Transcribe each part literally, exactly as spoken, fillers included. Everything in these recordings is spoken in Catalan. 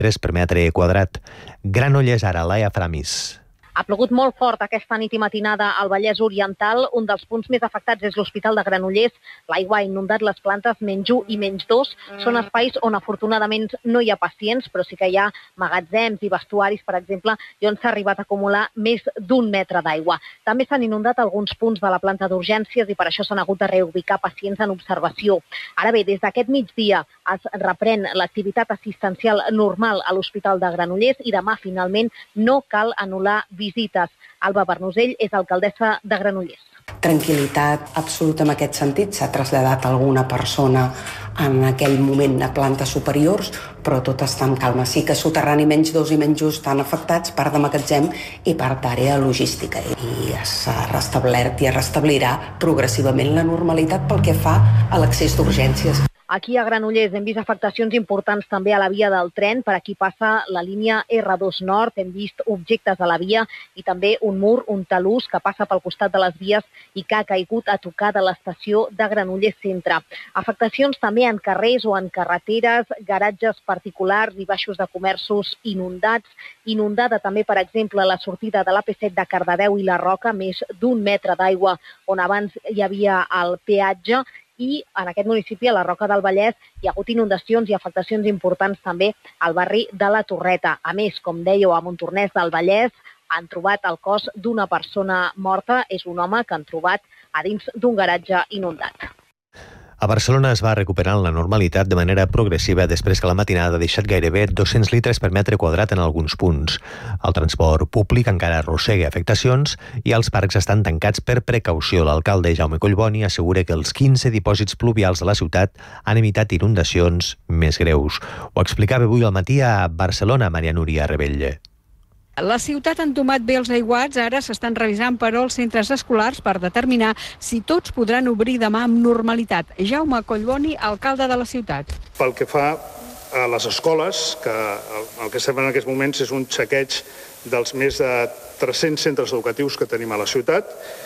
litres per metre quadrat. Granollers, ara, Laia Framis. Ha plogut molt fort aquesta nit i matinada al Vallès Oriental. Un dels punts més afectats és l'Hospital de Granollers. L'aigua ha inundat les plantes menys u i menys dos. Són espais on afortunadament no hi ha pacients, però sí que hi ha magatzems i vestuaris, per exemple, i on s'ha arribat a acumular més d'un metre d'aigua. També s'han inundat alguns punts de la planta d'urgències i per això s'han hagut de reubicar pacients en observació. Ara bé, des d'aquest migdia es reprèn l'activitat assistencial normal a l'Hospital de Granollers i demà, finalment, no cal anul·lar visites. Alba Bernusell és alcaldessa de Granollers. Tranquil·litat absoluta en aquest sentit. S'ha traslladat alguna persona en aquell moment a plantes superiors, però tot està en calma. Sí que soterrani menys dos i menys just estan afectats, part de magatzem i part d'àrea logística. I s'ha restablert i es restablirà progressivament la normalitat pel que fa a l'accés d'urgències. Aquí a Granollers hem vist afectacions importants també a la via del tren. Per aquí passa la línia erre dos Nord. Hem vist objectes a la via i també un mur, un talús que passa pel costat de les vies i que ha caigut a tocar de l'estació de Granollers Centre. Afectacions també en carrers o en carreteres, garatges particulars i baixos de comerços inundats. Inundada també, per exemple, la sortida de l'A P set de Cardedeu i la Roca, més d'un metre d'aigua on abans hi havia el peatge. I en aquest municipi, a la Roca del Vallès, hi ha hagut inundacions i afectacions importants també al barri de la Torreta. A més, com dèieu, a Montornès del Vallès han trobat el cos d'una persona morta. És un home que han trobat a dins d'un garatge inundat. A Barcelona es va recuperant la normalitat de manera progressiva després que la matinada ha deixat gairebé dos-cents litres per metre quadrat en alguns punts. El transport públic encara arrossega afectacions i els parcs estan tancats per precaució. L'alcalde Jaume Collboni assegura que els quinze dipòsits pluvials de la ciutat han evitat inundacions més greus. Ho explicava avui al matí a Barcelona Maria Núria Rebell. La ciutat ha entomat bé els aiguats, ara s'estan revisant però els centres escolars per determinar si tots podran obrir demà amb normalitat. Jaume Collboni, alcalde de la ciutat. Pel que fa a les escoles, que el que estem en aquests moments és un xequeig dels més de tres-cents centres educatius que tenim a la ciutat.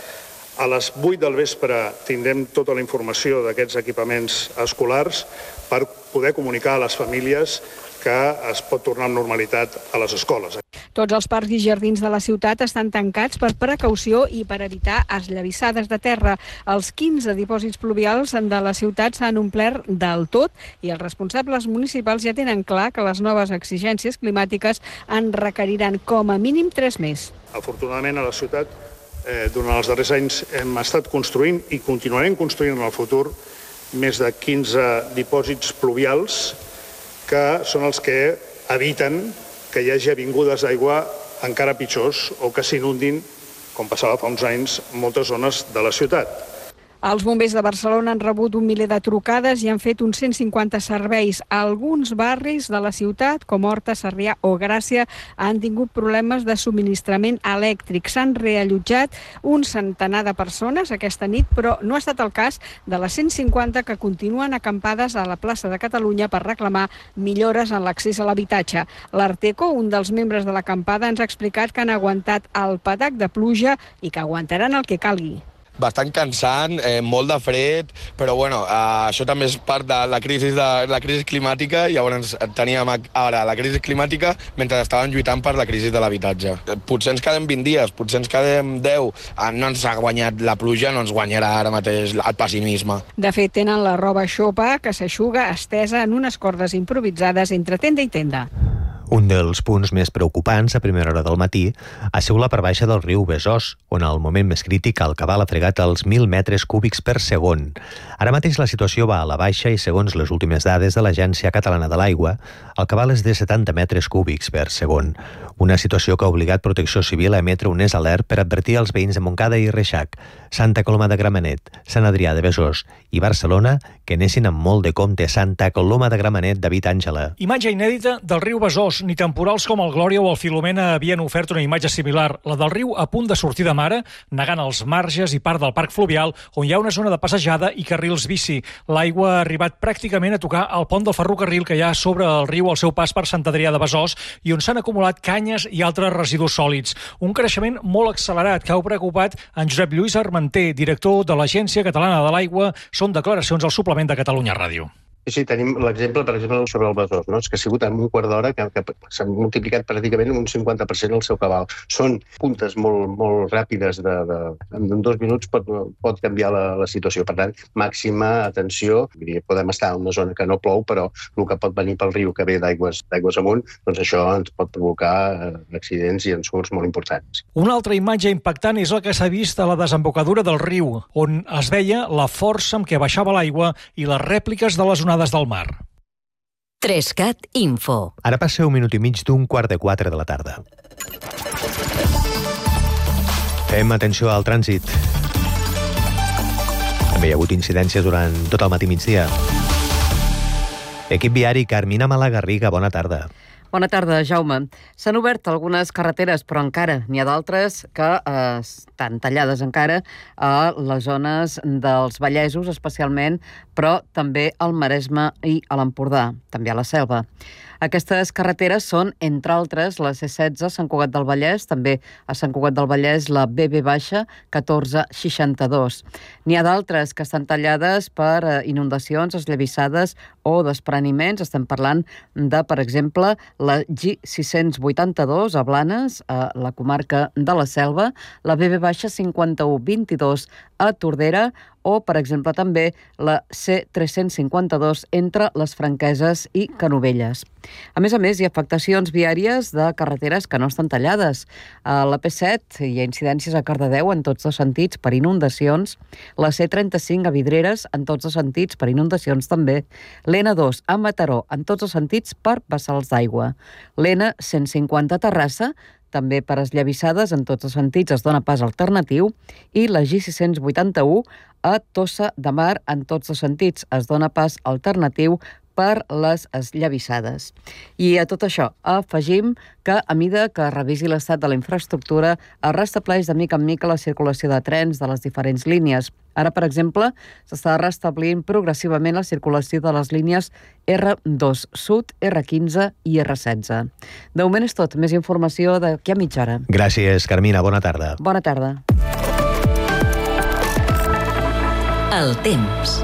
A les vuit del vespre tindrem tota la informació d'aquests equipaments escolars per poder comunicar a les famílies que es pot tornar amb normalitat a les escoles. Tots els parcs i jardins de la ciutat estan tancats per precaució i per evitar esllavissades de terra. Els quinze dipòsits pluvials de la ciutat s'han omplert del tot i els responsables municipals ja tenen clar que les noves exigències climàtiques en requeriran com a mínim tres més. Afortunadament a la ciutat, eh, durant els darrers anys hem estat construint i continuarem construint en el futur més de quinze dipòsits pluvials que són els que eviten que hi hagi avingudes d'aigua encara pitjors o que s'inundin, com passava fa uns anys, moltes zones de la ciutat. Els bombers de Barcelona han rebut un miler de trucades i han fet uns cent cinquanta serveis. Alguns barris de la ciutat, com Horta, Sarrià o Gràcia, han tingut problemes de subministrament elèctric. S'han reallotjat un centenar de persones aquesta nit, però no ha estat el cas de les cent cinquanta que continuen acampades a la plaça de Catalunya per reclamar millores en l'accés a l'habitatge. L'Arteco, un dels membres de l'acampada, ens ha explicat que han aguantat el patac de pluja i que aguantaran el que calgui. Bastant cansant, eh, molt de fred, però bueno, eh, això també és part de la crisi, de la crisi climàtica. Llavors teníem ara la crisi climàtica mentre estàvem lluitant per la crisi de l'habitatge. Potser ens quedem vint dies, potser ens quedem deu. Eh, no ens ha guanyat la pluja, no ens guanyarà ara mateix el pessimisme. De fet, tenen la roba xopa que s'eixuga estesa en unes cordes improvisades entre tenda i tenda. Un dels punts més preocupants a primera hora del matí ha sigut la part baixa del riu Besòs, on al moment més crític el cabal ha fregat els mil metres cúbics per segon. Ara mateix la situació va a la baixa i segons les últimes dades de l'Agència Catalana de l'Aigua, el cabal és de setanta metres cúbics per segon. Una situació que ha obligat Protecció Civil a emetre un alert per advertir als veïns de Montcada i Reixac, Santa Coloma de Gramenet, Sant Adrià de Besòs i Barcelona que anessin amb molt de compte. Santa Coloma de Gramenet, David Àngela. Imatge inèdita del riu Besòs. Ni temporals com el Glòria o el Filomena havien ofert una imatge similar. La del riu a punt de sortir de mare, negant els marges i part del parc fluvial, on hi ha una zona de passejada i carrils bici. L'aigua ha arribat pràcticament a tocar el pont del ferrocarril que hi ha sobre el riu al seu pas per Sant Adrià de Besòs i on s'han acumulat canyes i altres residus sòlids. Un creixement molt accelerat que ha preocupat en Josep Lluís Armenter, director de l'Agència Catalana de l'Aigua. Són declaracions al suplement de Catalunya Ràdio. Sí, tenim l'exemple, per exemple, sobre el Besòs, no? És que ha sigut en un quart d'hora que, que s'ha multiplicat pràcticament un cinquanta per cent el seu cabal. Són puntes molt, molt ràpides, de, de, en dos minuts pot, pot canviar la, la situació. Per tant, màxima atenció. Podem estar en una zona que no plou, però el que pot venir pel riu que ve d'aigües d'aigües amunt, doncs això ens pot provocar accidents i ensurts molt importants. Una altra imatge impactant és el que s'ha vist a la desembocadura del riu, on es veia la força amb què baixava l'aigua i les rèpliques de les onades del mar. Trescat Info. Ara passa un minut i mig d'un quart de quatre de la tarda. Fem atenció al trànsit. També hi ha hagut incidències durant tot el matí migdia. Equip viari, Carmina Malagarriga, bona tarda. Bona tarda, Jaume. S'han obert algunes carreteres, però encara n'hi ha d'altres que eh, estan tallades encara a les zones dels Vallesos, especialment, però també al Maresme i a l'Empordà, també a la Selva. Aquestes carreteres són, entre altres, la C setze a Sant Cugat del Vallès, també a Sant Cugat del Vallès la B B baixa catorze seixanta-dos. N'hi ha d'altres que estan tallades per inundacions, esllavissades o despreniments. Estem parlant de, per exemple, la G sis-cents vuitanta-dos a Blanes, a la comarca de la Selva, la B B baixa cinquanta-u vint-i-dos a Tordera, o, per exemple, també la C tres-cents cinquanta-dos entre les Franqueses i Canovelles. A més a més, hi ha afectacions viàries de carreteres que no estan tallades. A la P set hi ha incidències a Cardedeu en tots dos sentits per inundacions, la C trenta-cinc a Vidreres en tots dos sentits per inundacions també, l'N dos a Mataró en tots dos sentits per vessals d'aigua, l'N cent cinquanta a Terrassa també per esllavissades en tots els sentits es dona pas alternatiu, i la G sis-cents vuitanta-u a Tossa de Mar en tots els sentits es dona pas alternatiu per les esllavissades. I a tot això afegim que a mida que revisi l'estat de la infraestructura es restableix de mica en mica la circulació de trens de les diferents línies. Ara, per exemple, s'està restablint progressivament la circulació de les línies R dos Sud, R quinze i R setze. De moment és tot. Més informació d'aquí a mitja hora. Gràcies, Carmina. Bona tarda. Bona tarda. El temps.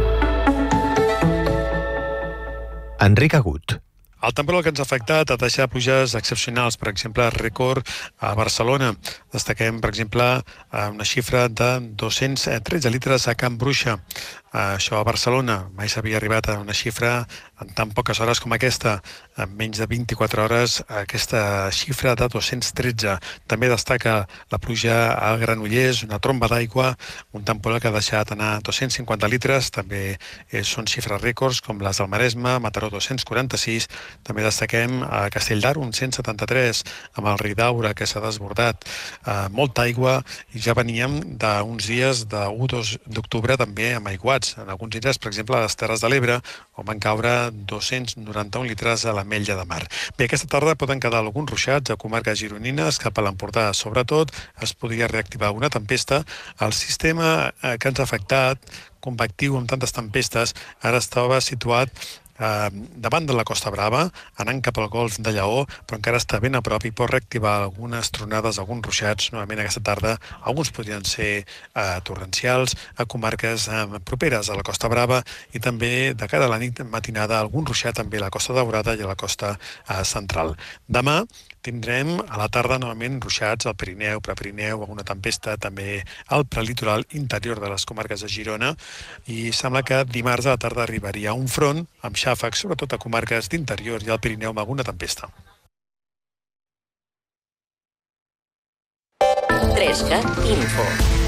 Enric Agut. El temporal que ens ha afectat ha deixat pluges excepcionals, per exemple, rècord a Barcelona. Destaquem, per exemple, una xifra de dos-cents tretze litres a Can Bruixa. Això a Barcelona. Mai s'havia arribat a una xifra en tan poques hores com aquesta. En menys de vint-i-quatre hores, aquesta xifra de dos-cents tretze. També destaca la pluja a Granollers, una tromba d'aigua, un temporal que ha deixat anar dos-cents cinquanta litres. També són xifres rècords com les del Maresme, Mataró dos-cents quaranta-sis. També destaquem a Castell d'Aro, un cent setanta-tres, amb el Ridaura, que s'ha desbordat. Uh, molta aigua, i ja veníem d'uns dies d'un dos d'octubre també amb aiguats. En alguns dies, per exemple, a les Terres de l'Ebre, on van caure dos-cents noranta-un litres a l'Ametlla de Mar. Bé, aquesta tarda poden quedar alguns ruixats a comarques gironines, cap a l'Empordà. Sobretot, es podria reactivar una tempesta. El sistema que ens ha afectat, convectiu amb tantes tempestes, ara estava situat Eh, davant de la Costa Brava, anant cap al golf de Lleó, però encara està ben a prop i pot reactivar algunes tronades, alguns ruixats. Novament aquesta tarda, alguns podrien ser eh, torrencials a comarques eh, properes a la Costa Brava, i també de cara a la nit matinada algun ruixat també a la Costa Daurada i a la costa eh, central. Demà tindrem a la tarda novament ruixats al Pirineu, Prepirineu, alguna tempesta també al prelitoral interior de les comarques de Girona, i sembla que dimarts a la tarda arribaria un front amb xàfecs, sobretot a comarques d'interior i al Pirineu amb alguna tempesta. Trescat Info.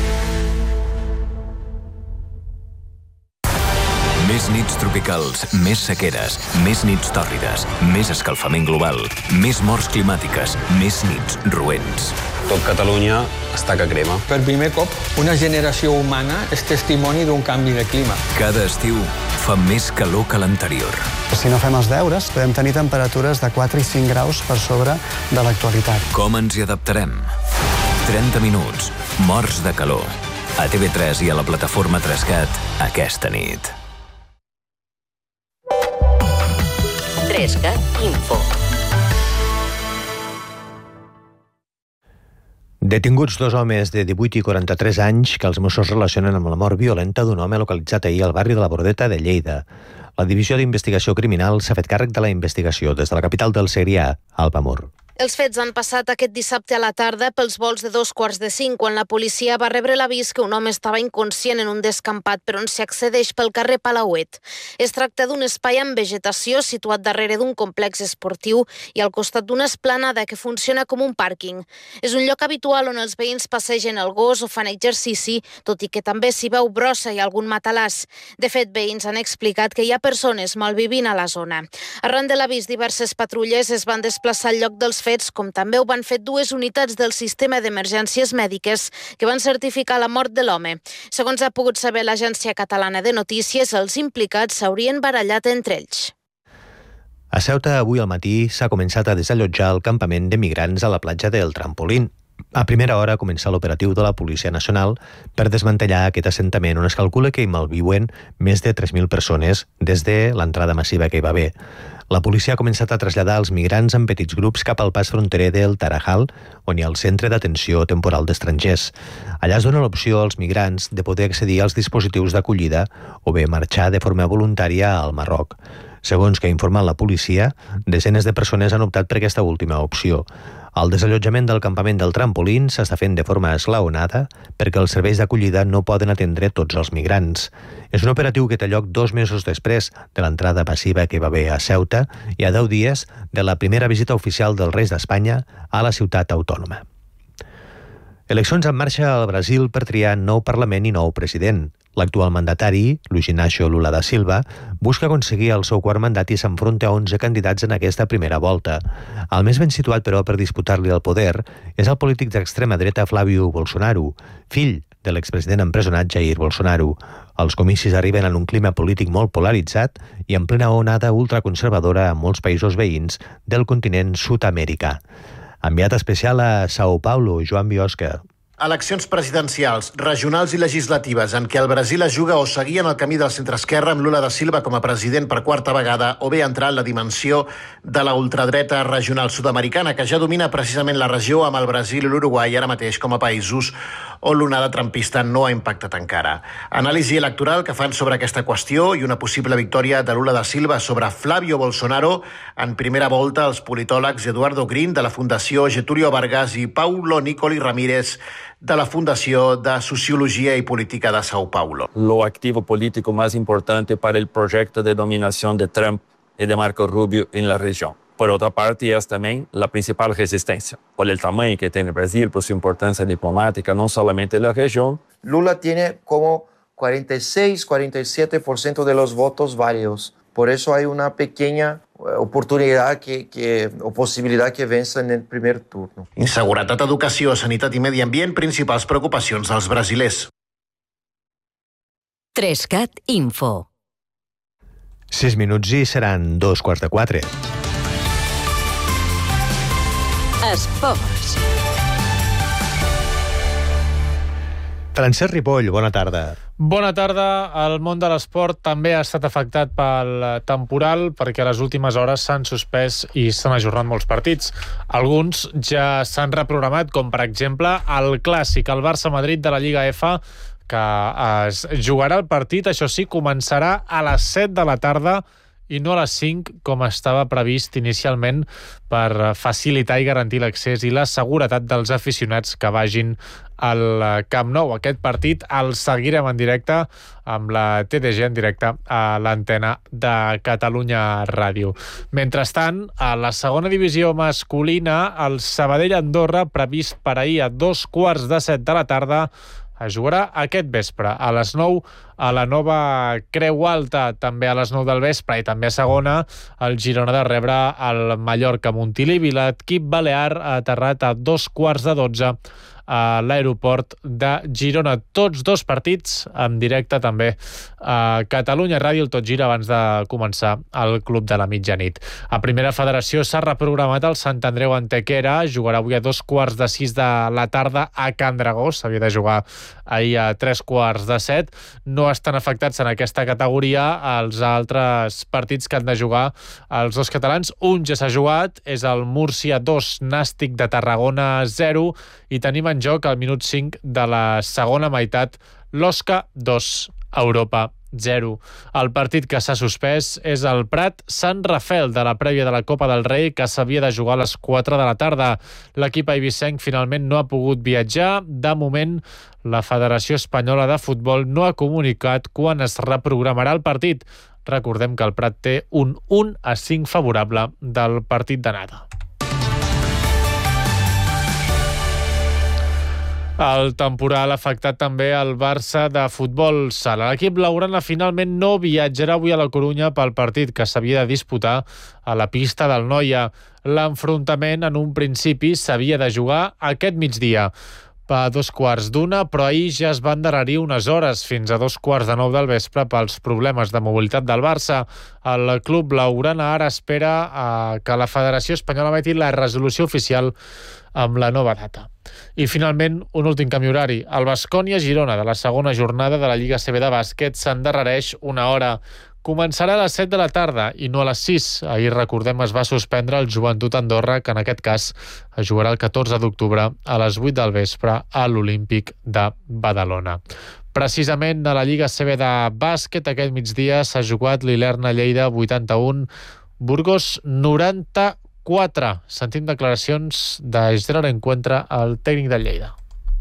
Més nits tropicals, més sequeres, més nits tòrrides, més escalfament global, més morts climàtiques, més nits roents. Tot Catalunya està que crema. Per primer cop, una generació humana és testimoni d'un canvi de clima. Cada estiu fa més calor que l'anterior. Si no fem els deures, podem tenir temperatures de quatre i cinc graus per sobre de l'actualitat. Com ens hi adaptarem? trenta minuts, morts de calor. A T V tres i a la plataforma Trescat aquesta nit. Trescat Info. Detinguts dos homes de divuit i quaranta-tres anys que els Mossos relacionen amb la mort violenta d'un home localitzat ahir al barri de la Bordeta de Lleida. La Divisió d'Investigació Criminal s'ha fet càrrec de la investigació des de la capital del Segrià, Alba Mur. Els fets han passat aquest dissabte a la tarda pels volts de dos quarts de cinc, quan la policia va rebre l'avís que un home estava inconscient en un descampat per on s'hi accedeix pel carrer Palauet. Es tracta d'un espai amb vegetació situat darrere d'un complex esportiu i al costat d'una esplanada que funciona com un pàrquing. És un lloc habitual on els veïns passegen el gos o fan exercici, tot i que també s'hi veu brossa i algun matalàs. De fet, veïns han explicat que hi ha persones malvivint a la zona. Arran de l'avís, diverses patrulles es van desplaçar al lloc dels fets, com també ho van fer dues unitats del sistema d'emergències mèdiques que van certificar la mort de l'home. Segons ha pogut saber l'Agència Catalana de Notícies, els implicats s'haurien barallat entre ells. A Ceuta, avui al matí, s'ha començat a desallotjar el campament de migrants a la platja del Trampolín. A primera hora comença l'operatiu de la Policia Nacional per desmantellar aquest assentament on es calcula que hi malviuen més de tres mil persones des de l'entrada massiva que hi va haver. La policia ha començat a traslladar els migrants en petits grups cap al pas fronterer del Tarajal, on hi ha el centre d'atenció temporal d'estrangers. Allà es dona l'opció als migrants de poder accedir als dispositius d'acollida o bé marxar de forma voluntària al Marroc. Segons que ha informat la policia, desenes de persones han optat per aquesta última opció. El desallotjament del campament del Trampolín s'està fent de forma esglaonada perquè els serveis d'acollida no poden atendre tots els migrants. És un operatiu que té lloc dos mesos després de l'entrada massiva que hi va haver a Ceuta i a deu dies de la primera visita oficial dels Reis d'Espanya a la ciutat autònoma. Eleccions en marxa al Brasil per triar nou Parlament i nou president. L'actual mandatari, Luiz Inácio Lula da Silva, busca aconseguir el seu quart mandat i s'enfronta a onze candidats en aquesta primera volta. El més ben situat, però, per disputar-li el poder és el polític d'extrema dreta Flávio Bolsonaro, fill de l'expresident empresonat Jair Bolsonaro. Els comicis arriben en un clima polític molt polaritzat i en plena onada ultraconservadora a molts països veïns del continent sud-americà. Enviat especial a São Paulo, Joan Biosca. Eleccions presidencials, regionals i legislatives en què el Brasil es juga o seguir en el camí del centre-esquerra amb Lula da Silva com a president per quarta vegada o bé entrar en la dimensió de la ultradreta regional sud-americana que ja domina precisament la regió amb el Brasil i l'Uruguai ara mateix com a països on l'onada trumpista no ha impactat encara. Anàlisi electoral que fan sobre aquesta qüestió i una possible victòria de Lula da Silva sobre Flávio Bolsonaro en primera volta els politòlegs Eduardo Green de la Fundació Getúlio Vargas i Paulo Nicoli Ramírez de la Fundació de Sociologia y Política de São Paulo. Lo activo político más importante para el proyecto de dominación de Trump y de Marco Rubio en la región. Por otra parte, es también la principal resistencia, por el tamaño que tiene Brasil, por su importancia diplomática, no solamente en la región. Lula tiene como cuarenta y seis, cuarenta y siete por ciento de los votos válidos. Por eso hay una pequeña oportunitat que, que, o possibilitat que vença en el primer turno. Inseguretat, educació, sanitat i medi ambient, principals preocupacions dels brasilers. Trescat Info. Sis minuts i seran dos quarts de quatre. Esports. Francesc Ripoll, bona tarda. Bona tarda. El món de l'esport també ha estat afectat pel temporal perquè a les últimes hores s'han suspès i s'han ajornat molts partits. Alguns ja s'han reprogramat, com per exemple el clàssic, el Barça-Madrid de la Lliga F, que es jugarà el partit, això sí, començarà a les set de la tarda i no a les cinc, com estava previst inicialment, per facilitar i garantir l'accés i la seguretat dels aficionats que vagin al Camp Nou. Aquest partit el seguirem en directe amb la T D G en directe a l'antena de Catalunya Ràdio. Mentrestant, a la segona divisió masculina, el Sabadell-Andorra, previst per ahir a dos quarts de set de la tarda, es jugarà aquest vespre a les nou a la nova Creu Alta, també a les nou del vespre, i també a segona el Girona de rebre el Mallorca-Montilivi. L'equip balear ha aterrat a dos quarts de dotze a l'aeroport de Girona. Tots dos partits en directe també a Catalunya Ràdio, el Tot Gira, abans de començar el Club de la Mitjanit. A Primera Federació s'ha reprogramat el Sant Andreu Antequera, jugarà avui a dos quarts de sis de la tarda a Can Dragó, s'havia de jugar ahir a tres quarts de set. No estan afectats en aquesta categoria els altres partits que han de jugar els dos catalans. Un ja s'ha jugat, és el Múrcia dos, Nàstic de Tarragona zero, i tenim en en joc al minut cinc de la segona meitat. L'Osca dos, Europa zero. El partit que s'ha suspès és el Prat Sant Rafel de la prèvia de la Copa del Rei, que s'havia de jugar a les quatre de la tarda. L'equip eivissenc finalment no ha pogut viatjar. De moment, la Federació Espanyola de Futbol no ha comunicat quan es reprogramarà el partit. Recordem que el Prat té un un a cinc favorable del partit d'anada. El temporal ha afectat també el Barça de futbol sala. L'equip blaugrana finalment no viatjarà avui a la Corunya pel partit que s'havia de disputar a la pista del Noia. L'enfrontament en un principi s'havia de jugar aquest migdia a dos quarts d'una, però ahir ja es va endarrerir unes hores fins a dos quarts de nou del vespre pels problemes de mobilitat del Barça. El club blaugrana ara espera a que la Federació Espanyola emeti la resolució oficial amb la nova data. I finalment, un últim canvi horari. El Baskonia-Girona de la segona jornada de la Lliga A C B de bàsquet s'endarrereix una hora. Començarà a les set de la tarda i no a les sis. Ahir, recordem, es va suspendre el Joventut Andorra, que en aquest cas es jugarà el catorze d'octubre a les vuit del vespre a l'Olímpic de Badalona. Precisament a la Lliga A C B de bàsquet aquest migdia s'ha jugat l'Ilerna-Lleida vuitanta-un, Burgos noranta-quatre. Sentim declaracions de Gerard Encuentra, el tècnic del Lleida.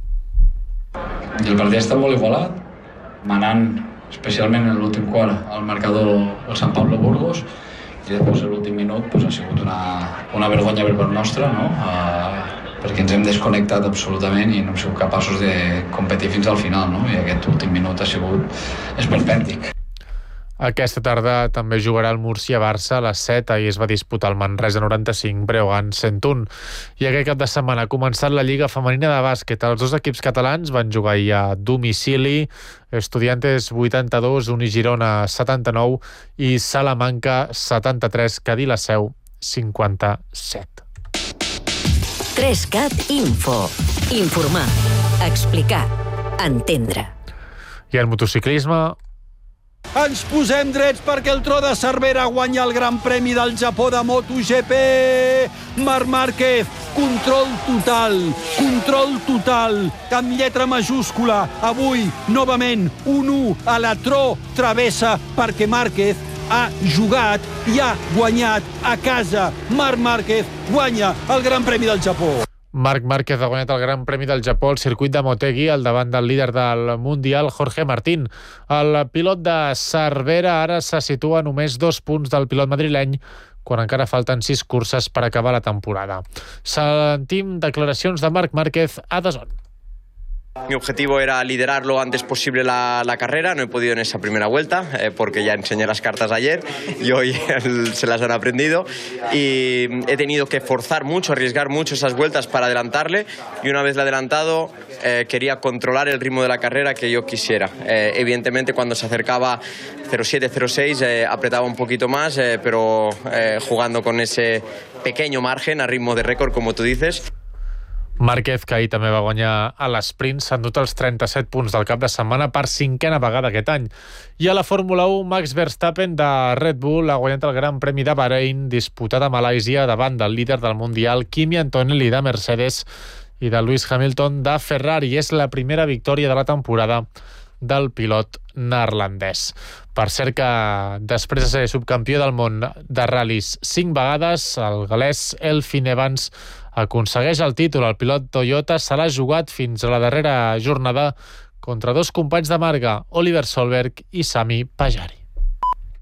El partit està molt igualat, manant especialment en l'últim quart el marcador el Sant Pablo Burgos, i després l'últim minut pues, ha sigut una, una vergonya per part nostra, no? Uh, perquè ens hem desconnectat absolutament i no hem sigut capaços de competir fins al final, no? I aquest últim minut ha sigut esperpèntic. Aquesta tarda també jugarà el Múrcia-Barça a les set. Ahir es va disputar el Manresa noranta-cinc, Breogán cent un. I aquest cap de setmana ha començat la Lliga Femenina de bàsquet. Els dos equips catalans van jugar ahir a domicili. Estudiantes vuitanta-dos, Unigirona setanta-nou i Salamanca setanta-tres, Cadí la Seu cinquanta-set. tres cat Info. Informar, explicar, entendre. I el motociclisme... Ens posem drets perquè el tro de Cervera guanya el Gran Premi del Japó de MotoGP. Marc Márquez, control total, control total, amb lletra majúscula. Avui, novament, un u a la tro travessa perquè Márquez ha jugat i ha guanyat a casa. Marc Márquez guanya el Gran Premi del Japó. Marc Márquez ha guanyat el Gran Premi del Japó al circuit de Motegi al davant del líder del Mundial, Jorge Martín. El pilot de Cervera ara se situa a només dos punts del pilot madrileny, quan encara falten sis curses per acabar la temporada. Sentim declaracions de Marc Márquez a DAZN. Mi objetivo era liderar lo antes posible la, la carrera. No he podido en esa primera vuelta eh, porque ya enseñé las cartas ayer y hoy se las han aprendido y he tenido que forzar mucho, arriesgar mucho esas vueltas para adelantarle, y una vez le he adelantado eh, quería controlar el ritmo de la carrera que yo quisiera. Eh, evidentemente cuando se acercaba cero siete, cero seis eh, apretaba un poquito más, eh, pero eh, jugando con ese pequeño margen a ritmo de récord, como tú dices. Márquez, que ahir també va guanyar a l'esprint, s'ha endut els trenta-set punts del cap de setmana per cinquena vegada aquest any. I a la Fórmula u, Max Verstappen de Red Bull ha guanyat el Gran Premi de Bahrein, disputat a Malàisia davant del líder del Mundial, Kimi Antonelli de Mercedes, i de Lewis Hamilton de Ferrari. És la primera victòria de la temporada del pilot neerlandès. Per cert que després de ser subcampió del món de ral·lis cinc vegades, el galès Elfyn Evans aconsegueix el títol. El pilot Toyota se l'ha jugat fins a la darrera jornada contra dos companys de marca, Oliver Solberg i Sami Pajari.